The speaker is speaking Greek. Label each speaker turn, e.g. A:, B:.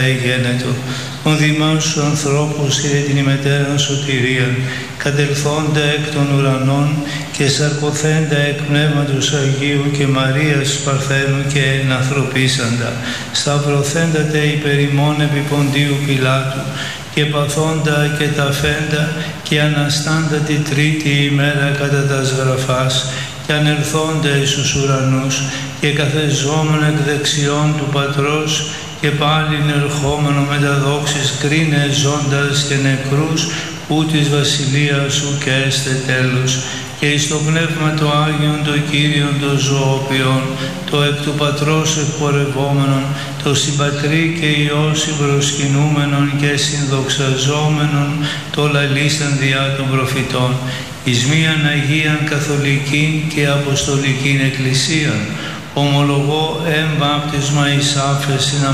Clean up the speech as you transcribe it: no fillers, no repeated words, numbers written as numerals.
A: γένετο, των δημάς σου ανθρώπους και την ημετέραν σωτηρίαν, κατελθόντα εκ των ουρανών και σαρκωθέντα εκ Πνεύματος Αγίου και Μαρίας Παρθένου και ενανθρωπίσαντα, σταυρωθέντα τε υπερ ημών επί Ποντίου Πιλάτου, και παθόντα και ταφέντα και αναστάντα τη τρίτη ημέρα κατά τας γραφάς, και ανερθόντα εις τους ουρανούς και καθεζόμενο εκ δεξιών του Πατρός, και πάλιν ερχόμενο με τα δόξης κρίνε ζώντας και νεκρούς, που της βασιλείας σου και έστε τέλος. Και εις το Πνεύμα το Άγιον, το Κύριον, το ζωοποιόν, το εκ του Πατρός εκπορευόμενον, το συμπατρί και Υιός συμπροσκυνούμενον και συνδοξαζόμενον, το λαλήσαν διά των προφητών, εις μίαν Αγίαν Καθολικήν και Αποστολικήν Εκκλησίαν, ομολογώ εμβάπτισμα εις άφεσιν